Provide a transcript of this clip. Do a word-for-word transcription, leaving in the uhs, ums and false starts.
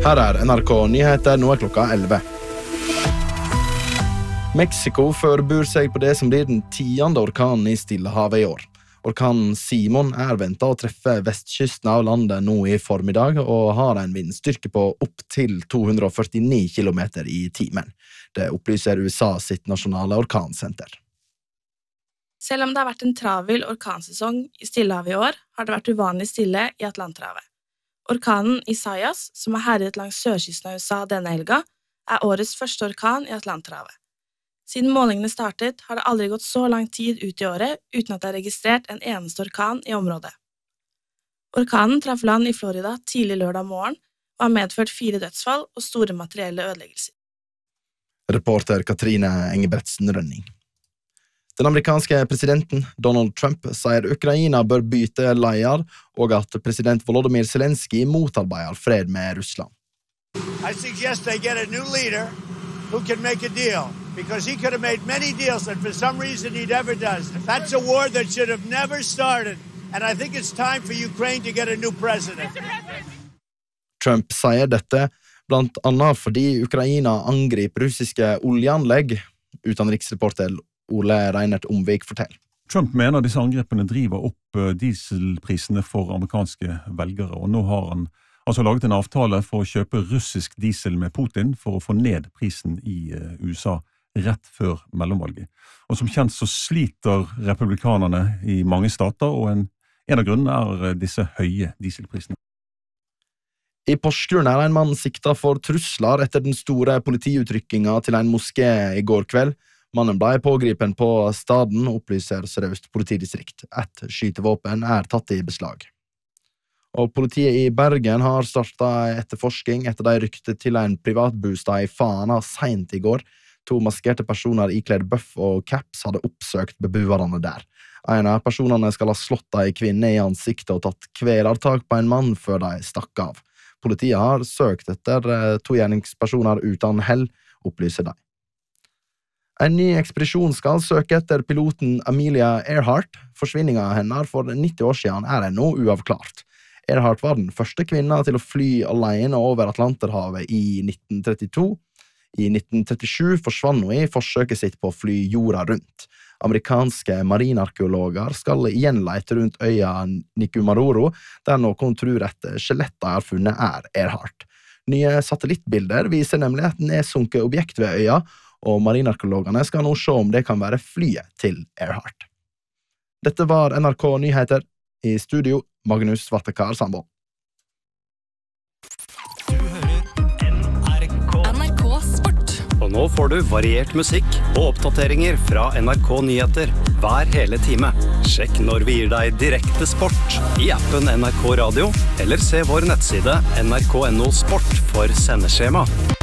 Her er N R K Nyheter, nå er klokka elleve. Mexico forbereder seg på det som blir den tiende orkanen i Stillehavet i år. Orkanen Simon er ventet å treffe vestkysten av landet nå i formiddag og har en vindstyrke på opp til to hundre førtini kilometer i timen. Det opplyser U S A sitt nasjonale orkansenter. Selv om det har vært en travel orkansesong i Stillehavet i år, har det vært uvanlig stille i Atlanterhavet. Orkanen Isaias, som har herjet langs sørkysten av U S A denne helga, er årets første orkan i Atlanterhavet. Siden målingene startet, har det aldri gått så lang tid ut i året uten at det er registrert en eneste orkan i området. Orkanen traff land i Florida tidlig lørdag morgen og har medført fire dødsfall og store materielle ødeleggelser. Reporter Katrine Engebretsen Rønning. Den amerikanske presidenten Donald Trump sier Ukraina bør bytte leder og at president Volodymyr Zelensky motarbeider fred med Russland. I suggest they get a new leader who can make a deal. Because he could have made many deals that for some reason he never does. That's a war that should have never started. And I think it's time for Ukraine to get a new president. Trump sier dette blant annet fordi Ukraina angriper russiske oljeanlegg, utenriksreporter Ole Reinert Omvik forteller. Trump mener disse angrepene driver opp dieselprisene for amerikanske velgere, og nå har han altså laget en avtale for å kjøpe russisk diesel med Putin for å få ned prisen i U S A rett før mellomvalget. Og som kjent så sliter republikanerne i mange stater, og en, en av grunnene er disse høye dieselprisene. I Porsgrunn er en mann siktet for trusler etter den store politiuttrykkingen til en moské i går kveld. Mannen ble pågripen på staden, opplyser Sør-Øst politidistrikt. Et skytevåpen er tatt i beslag. Og politiet i Bergen har startet etterforsking etter de rykte til en privatbostad i Fana sent i går. To maskerte personer ikledd buff og caps hadde oppsøkt beboerne der. En av personene skal ha slått en kvinne i ansiktet og tatt kvelertak på en mann før de stakk av. Politiet har søkt etter to gjerningspersoner uten hell, opplyser de. En ny ekspedisjon skal søke etter piloten Amelia Earhart. Forsvinningen hennes for nitti år siden er ennå uavklart. Earhart var den første kvinna til å fly alene over Atlanterhavet i nitten trettito. I nitten trettisju forsvann hun i forsøket sitt på å fly jorda rundt. Amerikanske marinarkeologer skal igjen lete rundt øya Nikumaroro, der noen tror et skjelett de har funnet er Earhart. Nye satellittbilder viser nemlig et nedsunket objekt ved øya, og marinarkeologene skal nå se om det kan være flyet til Earhart. Dette var N R K Nyheter. I studio, Magnus Vattekar Sandvold. Og nå får du variert musikk og oppdateringer fra N R K Nyheter hver hele time. Sjekk når vi gir deg direkte sport i appen N R K Radio, eller se vår nettside N R K punktum no sport for sendeskjema.